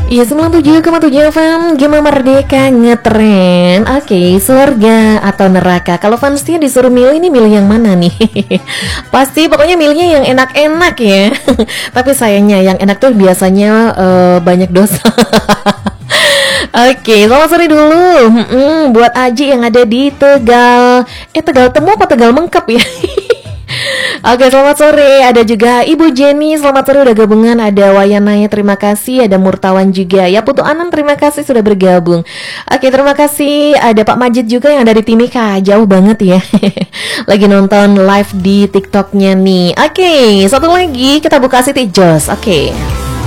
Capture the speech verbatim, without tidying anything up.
Iya, sembilan puluh tujuh koma tujuh F M Gema Merdeka ngetren. Oke, surga atau neraka? Kalau fansnya disuruh milih, ini milih yang mana nih? Pasti pokoknya milihnya yang enak-enak ya. Tapi sayangnya yang enak tuh biasanya uh, banyak dosa. Oke, selamat sore dulu. Hmm, buat Aji yang ada di Tegal. Eh, Tegal Temu apa Tegal Mengkep ya? Oke, selamat sore. Ada juga Ibu Jenny, selamat sore udah gabungan. Ada Wayanaya, terima kasih. Ada Murtawan juga. Ya, Putu Anan, terima kasih sudah bergabung. Oke, terima kasih. Ada Pak Majid juga yang dari Timika. Jauh banget ya. Lagi nonton live di TikToknya nih. Oke, satu lagi kita buka City Joss. Oke.